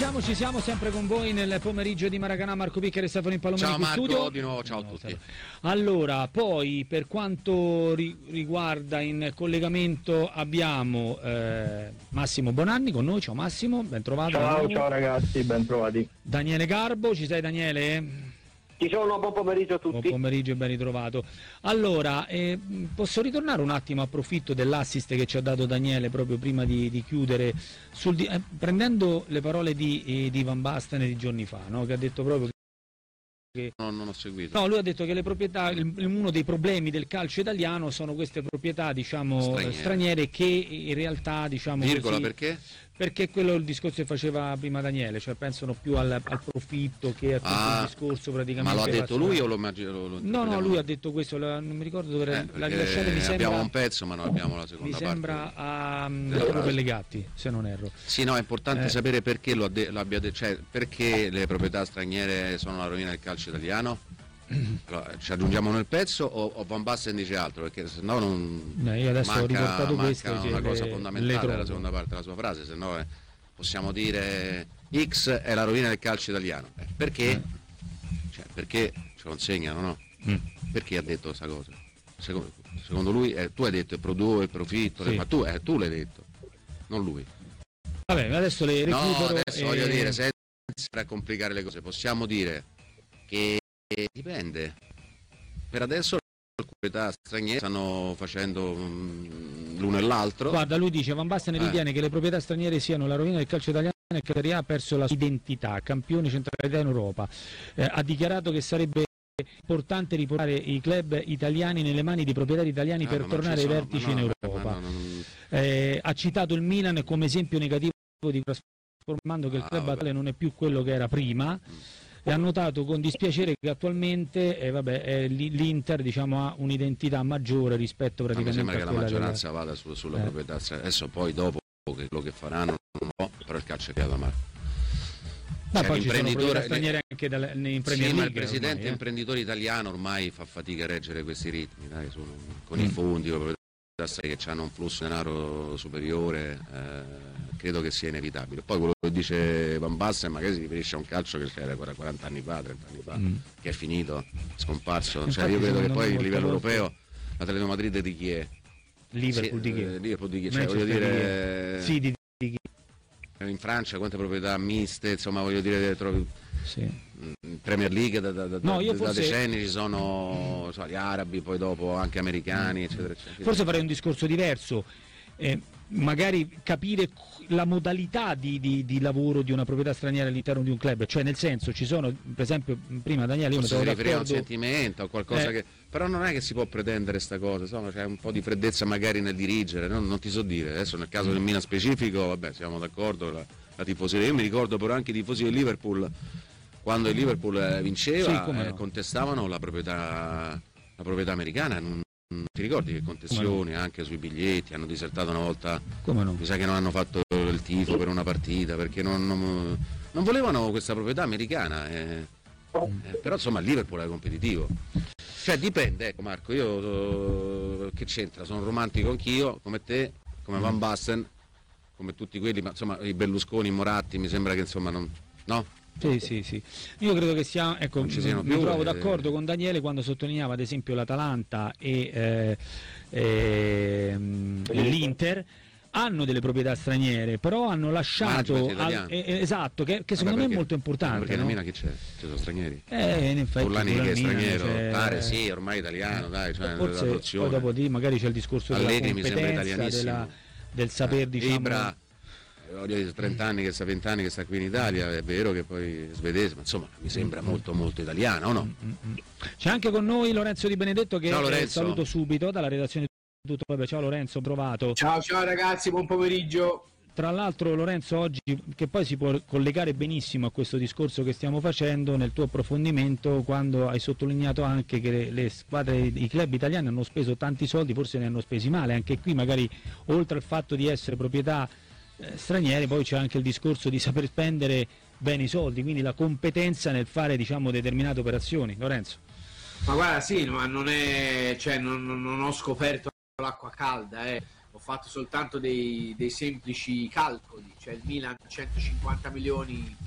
Ci siamo sempre con voi nel pomeriggio di Maracanã. Marco Piccheri e Stefano Palomeni. Ciao Marco, studio. di nuovo ciao a tutti. Allora, poi per quanto riguarda in collegamento abbiamo Massimo Bonanni con noi. Ciao Massimo, ben trovato. Ciao ragazzi, ben trovati. Daniele Garbo, ci sei Daniele? Ci sono, buon pomeriggio a tutti. Buon pomeriggio e ben ritrovato. Allora, posso ritornare un attimo, approfitto dell'assist che ci ha dato Daniele proprio prima di chiudere, prendendo le parole di Van Basten di giorni fa, no? Che ha detto proprio che... No, non ho seguito. No, lui ha detto che le proprietà, uno dei problemi del calcio italiano sono queste proprietà, diciamo, straniere che in realtà, diciamo... Virgola, così, perché? Perché quello è il discorso che faceva prima Daniele, cioè pensano più al profitto che a tutto il discorso praticamente. Ma lo ha detto lui o lo immagino? No, lui ha detto questo, non mi ricordo dove l'ha lasciato, mi sembra. Abbiamo un pezzo, ma non abbiamo la seconda parte. Mi sembra a Pellegatti, se non erro. Sì, no, è importante sapere perché l'abbia detto, cioè perché le proprietà straniere sono la rovina del calcio italiano. Allora, ci aggiungiamo nel pezzo o Van Basten dice altro, perché sennò non io adesso ho riportato questo, una cosa fondamentale della seconda parte della sua frase, sennò possiamo dire X è la rovina del calcio italiano. Perché? Cioè, perché ce lo insegnano, no? Perché ha detto questa cosa? Secondo lui tu hai detto il prodotto, il profitto, sì. Ma tu l'hai detto, non lui. Vabbè, adesso le recupero. No, adesso voglio dire, senza complicare le cose, possiamo dire che dipende. Per adesso le proprietà straniere stanno facendo l'uno e l'altro. Guarda, lui dice: Van Basten ritiene che le proprietà straniere siano la rovina del calcio italiano e che la Serie A ha perso la sua identità, campione centralità in Europa. Ha dichiarato che sarebbe importante riportare i club italiani nelle mani di proprietari italiani per tornare ai vertici in Europa. Ha citato il Milan come esempio negativo di trasformando che il club attuale non è più quello che era prima. E ha notato con dispiacere che attualmente l'Inter, diciamo, ha un'identità maggiore rispetto praticamente a quella. Mi sembra che la maggioranza vada sulla proprietà. Adesso poi dopo quello che faranno non so, però il calcio è creato male. Ma poi ci sono proprietà straniere anche in Premier League. Ma il presidente imprenditore italiano ormai fa fatica a reggere questi ritmi, dai, con i fondi, con le proprietà che hanno un flusso di denaro superiore. Credo che sia inevitabile. Poi quello che dice Van Basten magari si riferisce a un calcio che c'era 40 anni fa, 30 anni fa, che è finito, scomparso. Cioè, io credo che poi il livello europeo, l'Atletico Madrid di chi è? Liverpool di chi? Liverpool di chi? Cioè, voglio dire, sì, di chi? In Francia quante proprietà miste, insomma, voglio dire, in Premier League da decenni ci sono gli arabi, poi dopo anche americani, eccetera, eccetera. Forse farei un discorso diverso. Magari capire la modalità di lavoro di una proprietà straniera all'interno di un club, cioè nel senso ci sono, per esempio prima Daniele, io mi trovo d'accordo, a un sentimento o qualcosa che però non è che si può pretendere sta cosa, insomma, c'è un po' di freddezza magari nel dirigere, non ti so dire, adesso nel caso del Milan specifico, vabbè, siamo d'accordo, la tifoseria, io mi ricordo però anche i tifosi del Liverpool quando il Liverpool vinceva, contestavano la proprietà americana. Ti ricordi che contestazioni anche sui biglietti, hanno disertato una volta, mi sa che non hanno fatto il tifo per una partita perché non volevano questa proprietà americana, però insomma il Liverpool è competitivo, cioè dipende, ecco Marco, io che c'entra, sono romantico anch'io come te, come Van Basten, come tutti quelli, ma insomma i Berlusconi, i Moratti mi sembra che insomma no? Sì. Io credo che sia, ecco, mi trovo d'accordo con Daniele quando sottolineava ad esempio l'Atalanta e l'Inter hanno delle proprietà straniere, però hanno lasciato esatto, che secondo me è molto importante. Perché nemmeno che c'è? Ci sono stranieri? In effetti Urlani che è straniero, pare sì, ormai italiano, dai, cioè forse poi dopo magari c'è il discorso Allegri della competenza, del saper, diciamo. Voglio dire, 30 anni che sta, 20 anni che sta qui in Italia, è vero che poi è svedese, ma insomma mi sembra molto molto italiano, o no? C'è anche con noi Lorenzo Di Benedetto che saluto subito dalla redazione di Tutto. Ciao Lorenzo, provato. Ciao ragazzi, buon pomeriggio. Tra l'altro Lorenzo oggi, che poi si può collegare benissimo a questo discorso che stiamo facendo nel tuo approfondimento, quando hai sottolineato anche che le squadre, i club italiani hanno speso tanti soldi, forse ne hanno spesi male, anche qui magari oltre al fatto di essere proprietà straniere poi c'è anche il discorso di saper spendere bene i soldi, quindi la competenza nel fare, diciamo, determinate operazioni. Lorenzo. Ma guarda, sì, ma non è, cioè non ho scoperto l'acqua calda, ho fatto soltanto dei semplici calcoli, cioè il Milan 150 milioni